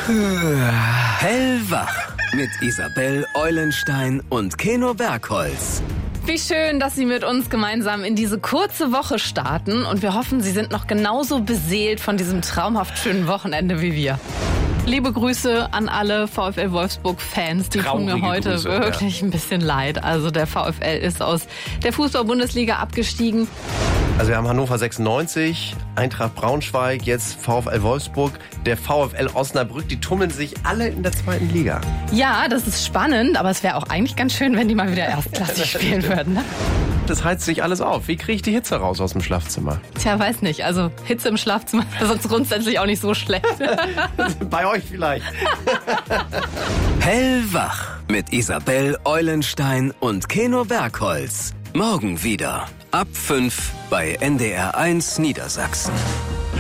Hellwach mit Isabel Eulenstein und Keno Bergholz. Wie schön, dass Sie mit uns gemeinsam in diese kurze Woche starten. Und wir hoffen, Sie sind noch genauso beseelt von diesem traumhaft schönen Wochenende wie wir. Liebe Grüße an alle VfL Wolfsburg-Fans. Die tun mir heute Grüße, wirklich ein bisschen leid. Also der VfL ist aus der Fußball-Bundesliga abgestiegen. Also wir haben Hannover 96, Eintracht Braunschweig, jetzt VfL Wolfsburg, der VfL Osnabrück. Die tummeln sich alle in der zweiten Liga. Ja, das ist spannend, aber es wäre auch eigentlich ganz schön, wenn die mal wieder erstklassig spielen würden. Ne? Das heizt sich alles auf. Wie kriege ich die Hitze raus aus dem Schlafzimmer? Tja, weiß nicht. Also Hitze im Schlafzimmer ist sonst grundsätzlich auch nicht so schlecht. Bei euch vielleicht. Hellwach mit Isabel Eulenstein und Keno Bergholz. Morgen wieder ab 5 bei NDR1 Niedersachsen.